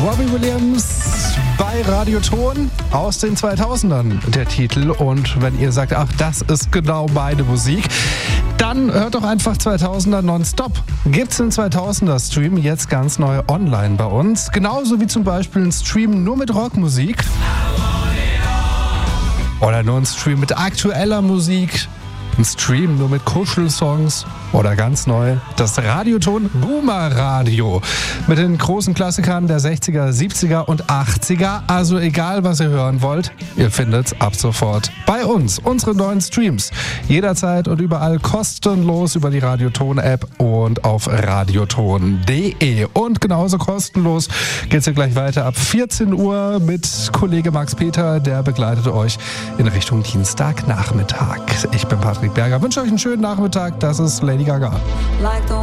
Robbie Williams bei Radioton aus den 2000ern, der Titel. Und wenn ihr sagt, ach, das ist genau meine Musik, dann hört doch einfach 2000er nonstop. Gibt's den 2000er Stream jetzt ganz neu online bei uns. Genauso wie zum Beispiel ein Stream nur mit Rockmusik. Oder nur ein Stream mit aktueller Musik. Ein Stream nur mit Kuschelsongs. Oder ganz neu, das Radioton Boomer Radio. Mit den großen Klassikern der 60er, 70er und 80er. Also egal, was ihr hören wollt, ihr findet's ab sofort bei uns. Unsere neuen Streams. Jederzeit und überall kostenlos über die Radioton-App und auf radioton.de. Und genauso kostenlos geht's hier gleich weiter ab 14 Uhr mit Kollege Max Peter. Der begleitet euch in Richtung Dienstagnachmittag. Ich bin Patrick Berger. Wünsche euch einen schönen Nachmittag. Das ist Lady Gaga.